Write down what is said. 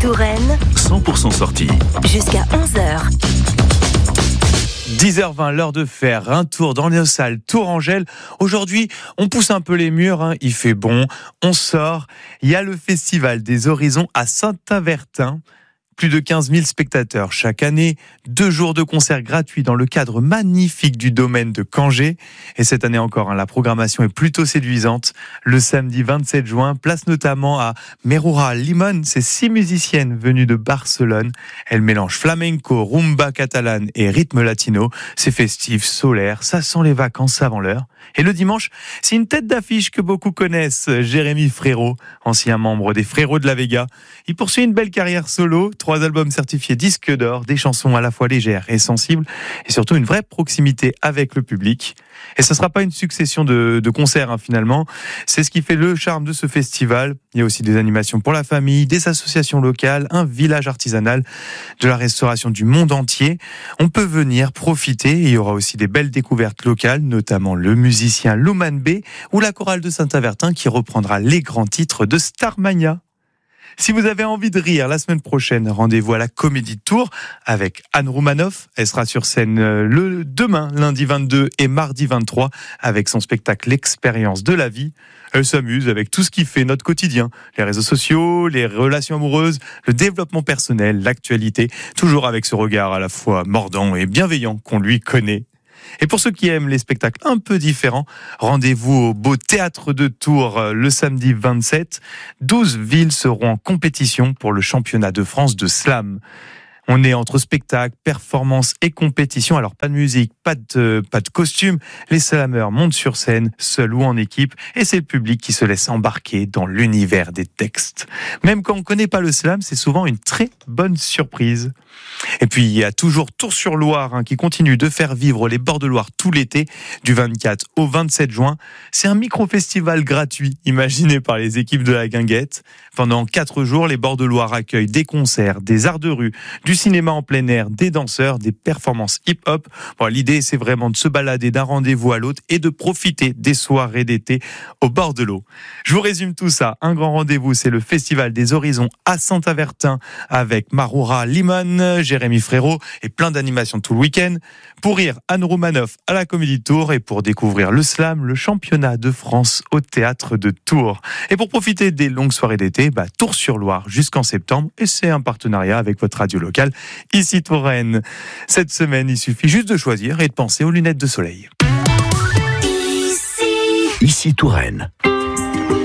Touraine, 100% sortie. Jusqu'à 11h. 10h20, l'heure de faire un tour dans nos salles Tourangelle. Aujourd'hui, on pousse un peu les murs, il fait bon, on sort. Il y a le Festival des Horizons à Saint-Avertin. Plus de 15 000 spectateurs chaque année, 2 jours de concerts gratuits dans le cadre magnifique du domaine de Cangé. Et cette année encore, la programmation est plutôt séduisante. Le samedi 27 juin, place notamment à Meroura Limon, ces 6 musiciennes venues de Barcelone. Elles mélangent flamenco, rumba catalane et rythme latino. C'est festif, solaire, ça sent les vacances avant l'heure. Et le dimanche, c'est une tête d'affiche que beaucoup connaissent, Jérémy Frérot, ancien membre des Frérots de la Vega. Il poursuit une belle carrière solo, 3 albums certifiés disques d'or, des chansons à la fois légères et sensibles, et surtout une vraie proximité avec le public. Et ce ne sera pas une succession de concerts finalement, c'est ce qui fait le charme de ce festival. Il y a aussi des animations pour la famille, des associations locales, un village artisanal, de la restauration du monde entier. On peut venir profiter, et il y aura aussi des belles découvertes locales, notamment le musicien Louman B ou la chorale de Saint-Avertin qui reprendra les grands titres de Starmania. Si vous avez envie de rire la semaine prochaine, rendez-vous à la Comédie de Tours avec Anne Roumanoff. Elle sera sur scène demain, lundi 22 et mardi 23, avec son spectacle L'expérience de la vie. Elle s'amuse avec tout ce qui fait notre quotidien. Les réseaux sociaux, les relations amoureuses, le développement personnel, l'actualité. Toujours avec ce regard à la fois mordant et bienveillant qu'on lui connaît. Et pour ceux qui aiment les spectacles un peu différents, rendez-vous au Beau Théâtre de Tours le samedi 27. 12 villes seront en compétition pour le championnat de France de slam. On est entre spectacle, performance et compétition. Alors pas de musique, pas de costume. Les slameurs montent sur scène, seuls ou en équipe. Et c'est le public qui se laisse embarquer dans l'univers des textes. Même quand on ne connaît pas le slam, c'est souvent une très bonne surprise. Et puis il y a toujours Tours-sur-Loire qui continue de faire vivre les bords de Loire tout l'été, du 24 au 27 juin. C'est un micro-festival gratuit, imaginé par les équipes de la Guinguette. Pendant 4 jours, les bords de Loire accueillent des concerts, des arts de rue, du cinéma en plein air, des danseurs, des performances hip-hop. Bon, l'idée, c'est vraiment de se balader d'un rendez-vous à l'autre et de profiter des soirées d'été au bord de l'eau. Je vous résume tout ça. Un grand rendez-vous, c'est le Festival des Horizons à Saint-Avertin avec Meroura Limon, Jérémy Frérot et plein d'animations tout le week-end. Pour rire, Anne Roumanoff à la Comédie de Tours et pour découvrir le slam, le championnat de France au Théâtre de Tours. Et pour profiter des longues soirées d'été, Tours-sur-Loire jusqu'en septembre. Et c'est un partenariat avec votre radio locale, ici Touraine. Cette semaine, il suffit juste de choisir et de penser aux lunettes de soleil. Ici Touraine.